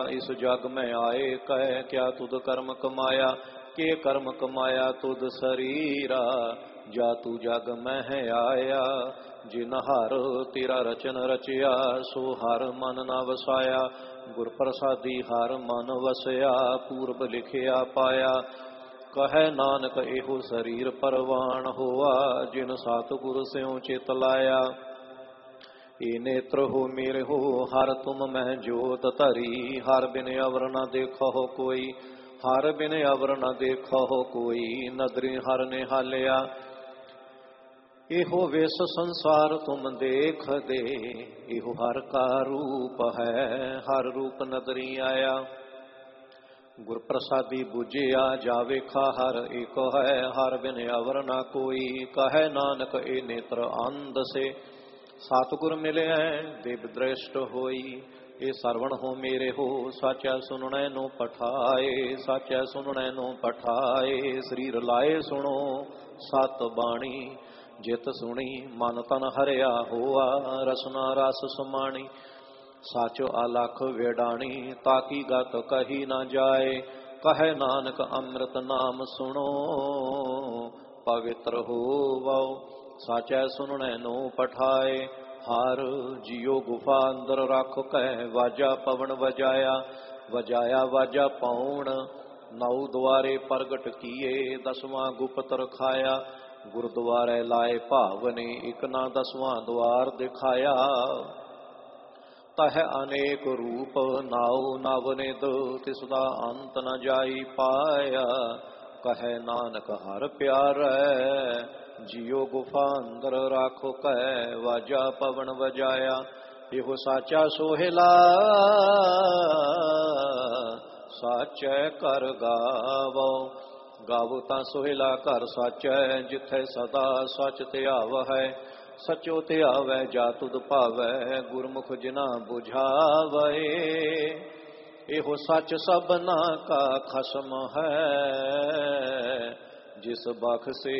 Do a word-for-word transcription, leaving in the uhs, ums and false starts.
इस जग में आए कह क्या तुद कर्म कमाया, के कर्म कमाया तुद शरीरा, जा तू जग में है आया। जिन हर तेरा रचन रचया, सो हर मन न वसाया। गुर प्रसादी हर मन वसया, पूर्व लिखिया पाया। कहे नानक एहो शरीर परवान होआ, जिन सतगुर स्यों चित लाया। ए नेत्र हो मेरे हो हर तुम मैं जोत धरी, हर बिन अवर न देखो हो कोई, हर बिन अवर न देखो हो कोई। नदरी हर निहालिया, एहो वेश संसार तुम देख दे, एहो हर का रूप है, हर रूप नदरी आया। गुर प्रसादी बुझिया जावे खा हर एक है, हर बिन अवर न कोई। कहे नानक ए नेत्र अंध से, सतगुर मिले दिव्य दृष्ट होई। ये सरवण हो मेरे हो, साचा सुनने नो पठाए, साचा सुनने नो पठाए। शरीर लाए सुनो सत बाणी, जित सुनी मन तन हरिया होआ, रसना रस समाणी। साचो अलख वेडाणी, ताकि गत कही न जाए। कहे नानक अमृत नाम सुनो, पवित्र हो वाओ। साचै सुनने नो पठाए, हर जियो गुफा अंदर रख कै। वाजा पवन वजाया, वजाया वाजा पौण। नौ द्वारे प्रगट किए, दसवां गुप्त रखाया। गुरुद्वारे लाए भावने, एक ना दसवां द्वार दिखाया। तह अनेक रूप नाव नवनिद, तिसदा अंत न जाई पाया। कहे नानक हर प्यारै, जियो गुफा अंदर राखो कै। वाजा पवन वजाया, एहो साचा सोहेला, साचै कर गावो। गावो तां सोहेला कर साचै, जिथे सदा सच ध्याव है। सचो ध्यावै जा तुद भावै, गुरमुख जिना बुझावे। एहो सच सबना का खसम है, जिस बख से